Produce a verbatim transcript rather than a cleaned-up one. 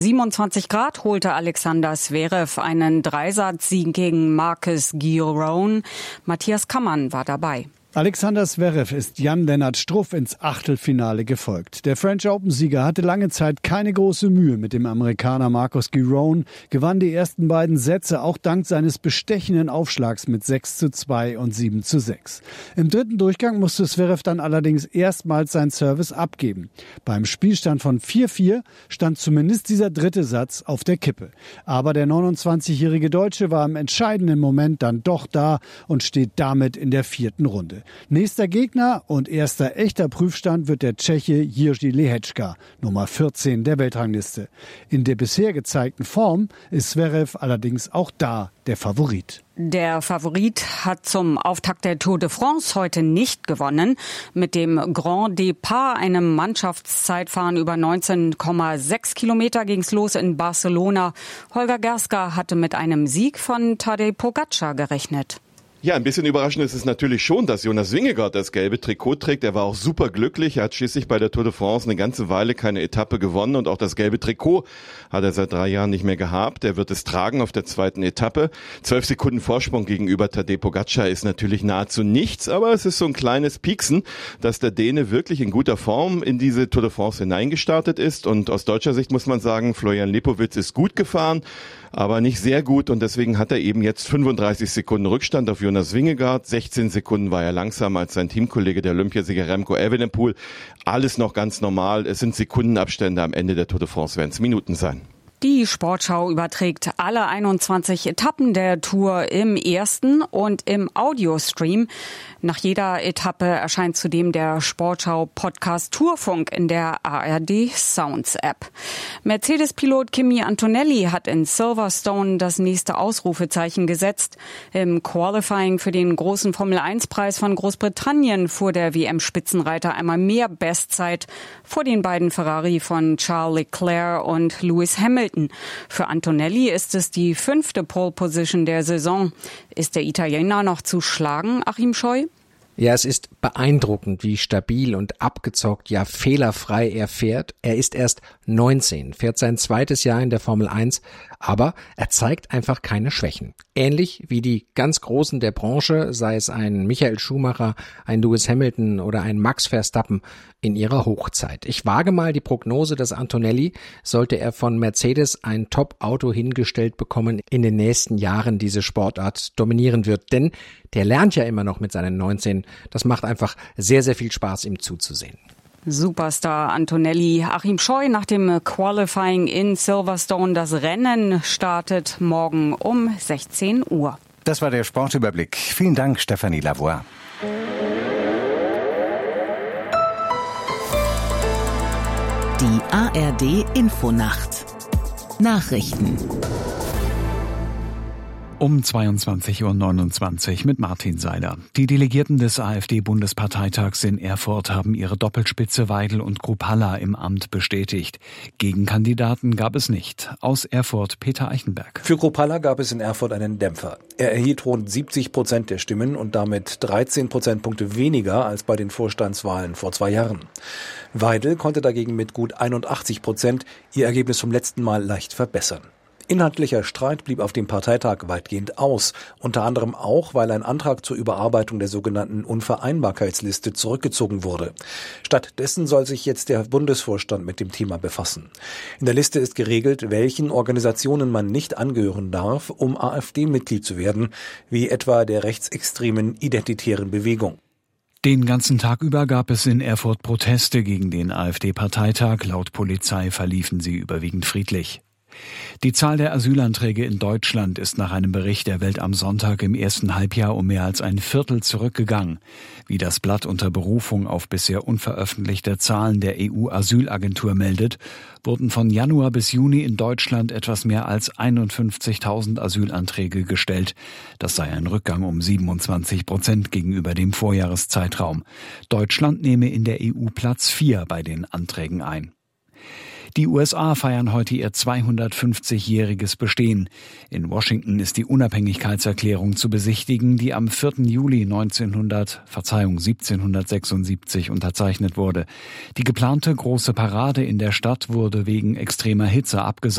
siebenundzwanzig Grad holte Alexander Zverev einen Dreisatzsieg gegen Marcus Giron. Matthias Kammann war dabei. Alexander Zverev ist Jan-Lennart Struff ins Achtelfinale gefolgt. Der French Open-Sieger hatte lange Zeit keine große Mühe mit dem Amerikaner Marcus Giron, gewann die ersten beiden Sätze auch dank seines bestechenden Aufschlags mit sechs zu zwei und sieben zu sechs. Im dritten Durchgang musste Zverev dann allerdings erstmals sein Service abgeben. Beim Spielstand von vier vier stand zumindest dieser dritte Satz auf der Kippe. Aber der neunundzwanzigjährige Deutsche war im entscheidenden Moment dann doch da und steht damit in der vierten Runde. Nächster Gegner und erster echter Prüfstand wird der Tscheche Jiří Lehečka, Nummer vierzehn der Weltrangliste. In der bisher gezeigten Form ist Zverev allerdings auch da der Favorit. Der Favorit hat zum Auftakt der Tour de France heute nicht gewonnen. Mit dem Grand Départ, einem Mannschaftszeitfahren über neunzehn Komma sechs Kilometer, ging's los in Barcelona. Holger Gerska hatte mit einem Sieg von Tadej Pogačar gerechnet. Ja, ein bisschen überraschend ist es natürlich schon, dass Jonas Vingegaard das gelbe Trikot trägt. Er war auch super glücklich. Er hat schließlich bei der Tour de France eine ganze Weile keine Etappe gewonnen und auch das gelbe Trikot hat er seit drei Jahren nicht mehr gehabt. Er wird es tragen auf der zweiten Etappe. Zwölf Sekunden Vorsprung gegenüber Tadej Pogačar ist natürlich nahezu nichts, aber es ist so ein kleines Pieksen, dass der Däne wirklich in guter Form in diese Tour de France hineingestartet ist. Und aus deutscher Sicht muss man sagen, Florian Lipowitz ist gut gefahren, aber nicht sehr gut und deswegen hat er eben jetzt fünfunddreißig Sekunden Rückstand auf Jonas Vingegaard. sechzehn Sekunden war er langsamer als sein Teamkollege, der Olympiasieger Remco Evenepoel. Alles noch ganz normal. Es sind Sekundenabstände. Am Ende der Tour de France werden es Minuten sein. Die Sportschau überträgt alle einundzwanzig Etappen der Tour im ersten und im Audiostream. Nach jeder Etappe erscheint zudem der Sportschau-Podcast Tourfunk in der A R D Sounds App. Mercedes-Pilot Kimi Antonelli hat in Silverstone das nächste Ausrufezeichen gesetzt. Im Qualifying für den großen Formel eins Preis von Großbritannien fuhr der W M-Spitzenreiter einmal mehr Bestzeit vor den beiden Ferrari von Charles Leclerc und Lewis Hamilton. Für Antonelli ist es die fünfte Pole Position der Saison. Ist der Italiener noch zu schlagen, Achim Scheu? Ja, es ist beeindruckend, wie stabil und abgezockt, ja fehlerfrei er fährt. Er ist erst neunzehn, fährt sein zweites Jahr in der Formel eins, aber er zeigt einfach keine Schwächen. Ähnlich wie die ganz Großen der Branche, sei es ein Michael Schumacher, ein Lewis Hamilton oder ein Max Verstappen in ihrer Hochzeit. Ich wage mal die Prognose, dass Antonelli, sollte er von Mercedes ein Top-Auto hingestellt bekommen, in den nächsten Jahren diese Sportart dominieren wird. Denn der lernt ja immer noch mit seinen neunzehn. Das macht einfach sehr, sehr viel Spaß, ihm zuzusehen. Superstar Antonelli. Achim Scheu nach dem Qualifying in Silverstone. Das Rennen startet morgen um sechzehn Uhr. Das war der Sportüberblick. Vielen Dank, Stefanie Lavoie. Die A R D Infonacht. Nachrichten. Um zweiundzwanzig Uhr neunundzwanzig mit Martin Seiler. Die Delegierten des AfD-Bundesparteitags in Erfurt haben ihre Doppelspitze Weidel und Kruppalla im Amt bestätigt. Gegenkandidaten gab es nicht. Aus Erfurt Peter Eichenberg. Für Kruppalla gab es in Erfurt einen Dämpfer. Er erhielt rund siebzig Prozent der Stimmen und damit dreizehn Prozentpunkte weniger als bei den Vorstandswahlen vor zwei Jahren. Weidel konnte dagegen mit gut einundachtzig Prozent ihr Ergebnis vom letzten Mal leicht verbessern. Inhaltlicher Streit blieb auf dem Parteitag weitgehend aus, unter anderem auch, weil ein Antrag zur Überarbeitung der sogenannten Unvereinbarkeitsliste zurückgezogen wurde. Stattdessen soll sich jetzt der Bundesvorstand mit dem Thema befassen. In der Liste ist geregelt, welchen Organisationen man nicht angehören darf, um AfD-Mitglied zu werden, wie etwa der rechtsextremen Identitären Bewegung. Den ganzen Tag über gab es in Erfurt Proteste gegen den AfD-Parteitag. Laut Polizei verliefen sie überwiegend friedlich. Die Zahl der Asylanträge in Deutschland ist nach einem Bericht der Welt am Sonntag im ersten Halbjahr um mehr als ein Viertel zurückgegangen. Wie das Blatt unter Berufung auf bisher unveröffentlichte Zahlen der E U-Asylagentur meldet, wurden von Januar bis Juni in Deutschland etwas mehr als einundfünfzigtausend Asylanträge gestellt. Das sei ein Rückgang um siebenundzwanzig Prozent gegenüber dem Vorjahreszeitraum. Deutschland nehme in der E U Platz vier bei den Anträgen ein. Die U S A feiern heute ihr zweihundertfünfzigjähriges Bestehen. In Washington ist die Unabhängigkeitserklärung zu besichtigen, die am vierten Juli neunzehnhundert, Verzeihung, siebzehnhundertsechsundsiebzig unterzeichnet wurde. Die geplante große Parade in der Stadt wurde wegen extremer Hitze abgesagt.